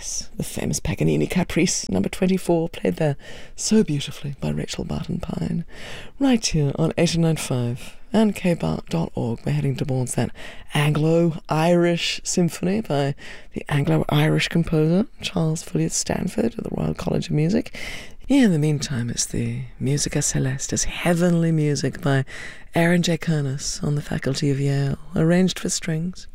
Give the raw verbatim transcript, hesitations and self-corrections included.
Yes, the famous Paganini Caprice, number twenty-four, played there so beautifully by Rachel Barton Pine. Right here on eighty-nine point five and k bart dot org, we're heading towards that Anglo-Irish symphony by the Anglo-Irish composer Charles Fulliott Stanford of the Royal College of Music. In the meantime, it's the Musica Celestis, heavenly music by Aaron J. Kernis on the faculty of Yale, arranged for strings.